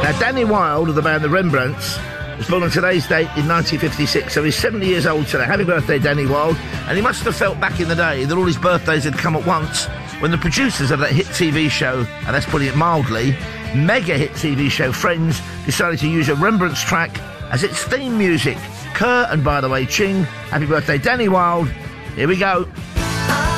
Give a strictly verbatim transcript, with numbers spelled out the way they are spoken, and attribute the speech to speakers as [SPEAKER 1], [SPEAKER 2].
[SPEAKER 1] Now, Danny Wilde of the band The Rembrandts was born on today's date in nineteen fifty-six, so he's seventy years old today. Happy birthday, Danny Wilde. And he must have felt back in the day that all his birthdays had come at once when the producers of that hit T V show, and that's putting it mildly, mega hit T V show Friends, decided to use a Rembrandts track as its theme music. Kerr and, by the way, Ching, happy birthday, Danny Wilde. Here we go.